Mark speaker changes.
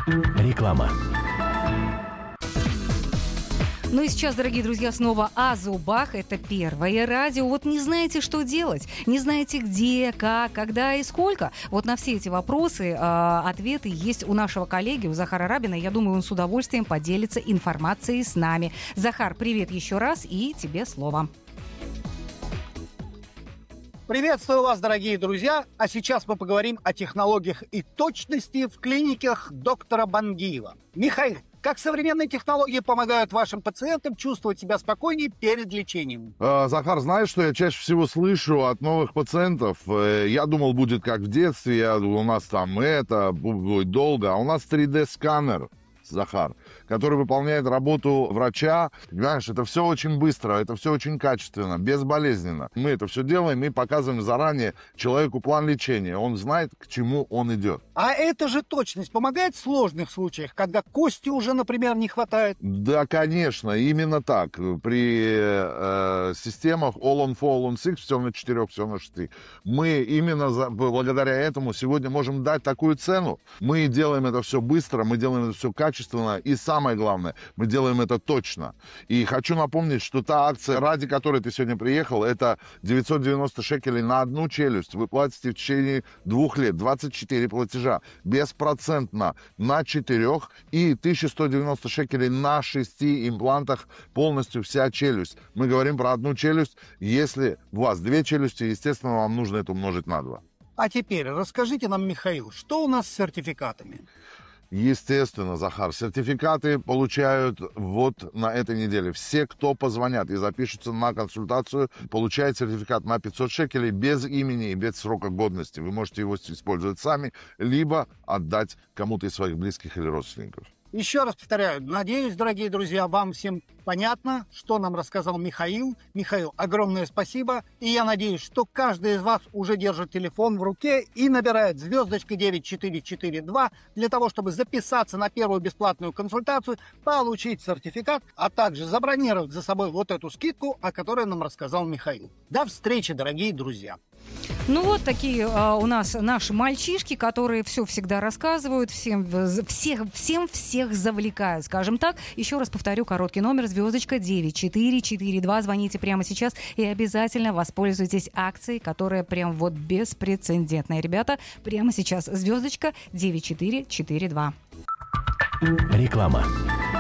Speaker 1: Реклама.
Speaker 2: Ну и сейчас, дорогие друзья, снова о зубах. Это Первое радио. Вот не знаете, что делать, не знаете где, как, когда и сколько. Вот на все эти вопросы ответы есть у нашего коллеги, у Захара Рабина. Я думаю, он с удовольствием поделится информацией с нами. Захар, привет еще раз, и тебе слово.
Speaker 3: Приветствую вас, дорогие друзья! А сейчас мы поговорим о технологиях и точности в клиниках доктора Бангиева. Михаил, как современные технологии помогают вашим пациентам чувствовать себя спокойнее перед лечением?
Speaker 4: Захар, знаешь, что я чаще всего слышу от новых пациентов? Я думал, будет как в детстве, у нас там это, будет долго, а у нас 3D-сканер, Захар, который выполняет работу врача. Понимаешь, это все очень быстро, это все очень качественно, безболезненно. Мы это все делаем и показываем заранее человеку план лечения. Он знает, к чему он идет.
Speaker 3: А эта же точность помогает в сложных случаях, когда кости уже, например, не хватает?
Speaker 4: Да, конечно, именно так. При системах All on 4, All on 6, все на 4, все на 6. Мы именно благодаря этому сегодня можем дать такую цену. Мы делаем это все быстро, мы делаем это все качественно. И самое главное, мы делаем это точно. И хочу напомнить, что та акция, ради которой ты сегодня приехал, это 990 шекелей на одну челюсть. Вы платите в течение 2 лет 24 платежа беспроцентно на 4 и 1190 шекелей на 6 имплантах полностью вся челюсть. Мы говорим про одну челюсть. Если у вас 2 челюсти, естественно, вам нужно это умножить на 2.
Speaker 3: А теперь расскажите нам, Михаил, что у нас с сертификатами?
Speaker 4: Естественно, Захар, сертификаты получают вот на этой неделе. Все, кто позвонят и запишутся на консультацию, получают сертификат на 500 шекелей без имени и без срока годности. Вы можете его использовать сами, либо отдать кому-то из своих близких или родственников.
Speaker 3: Еще раз повторяю, надеюсь, дорогие друзья, вам всем понятно, что нам рассказал Михаил. Михаил, огромное спасибо. И я надеюсь, что каждый из вас уже держит телефон в руке и набирает звездочка 9442 для того, чтобы записаться на первую бесплатную консультацию, получить сертификат, а также забронировать за собой вот эту скидку, о которой нам рассказал Михаил. До встречи, дорогие друзья.
Speaker 2: Ну вот такие у нас наши мальчишки, которые все всегда рассказывают, всех завлекают, скажем так. Еще раз повторю, короткий номер, звездочка 9442. Звоните прямо сейчас и обязательно воспользуйтесь акцией, которая прям вот беспрецедентная. Ребята, прямо сейчас звездочка 9442.
Speaker 1: Реклама.